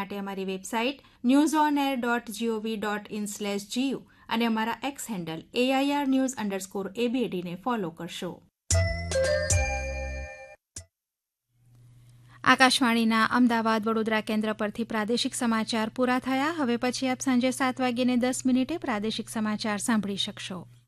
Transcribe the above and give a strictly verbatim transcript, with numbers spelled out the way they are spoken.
માટે અમારી website news on air dot GOV dot in slash GU અને અમારા x handle AIR news underscore એબીએડીને follow કરશો. આકાશવાણીના અમદાવાદ વડોદરા કેન્દ્ર પરથી પ્રાદેશિક સમાચાર પૂરા થયા. હવે પછી આપ સાંજે સાત વાગ્યે દસ મિનિટે પ્રાદેશિક સમાચાર સાંભળી શકશો.